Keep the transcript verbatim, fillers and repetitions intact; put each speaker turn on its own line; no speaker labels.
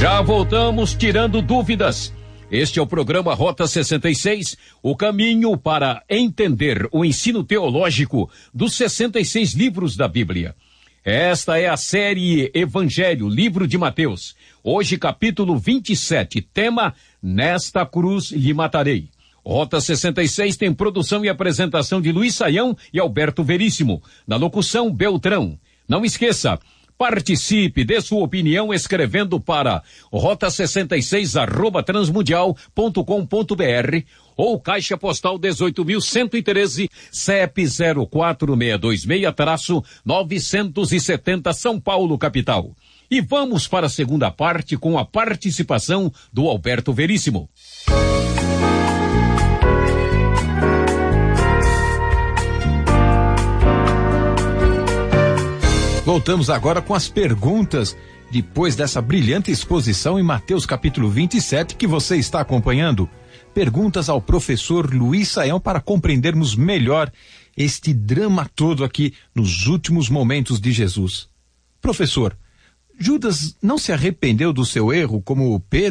Já voltamos tirando dúvidas. Este é o programa Rota sessenta e seis, o caminho para entender o ensino teológico dos sessenta e seis livros da Bíblia. Esta é a série Evangelho, livro de Mateus. Hoje, capítulo vinte e sete, tema Nesta cruz lhe matarei. Rota sessenta e seis tem produção e apresentação de Luiz Saião e Alberto Veríssimo. Na locução, Beltrão. Não esqueça, participe, dê sua opinião escrevendo para rota sessenta e seis arroba transmundial ponto com ponto br ou Caixa Postal dezoito mil cento e treze, C E P zero quatro seis dois seis novecentos e setenta, São Paulo, capital. E vamos para a segunda parte com a participação do Alberto Veríssimo.
Voltamos agora com as perguntas, depois dessa brilhante exposição em Mateus capítulo vinte e sete que você está acompanhando. Perguntas ao professor Luiz Saião para compreendermos melhor este drama todo aqui nos últimos momentos de Jesus. Professor, Judas não se arrependeu do seu erro como Pedro?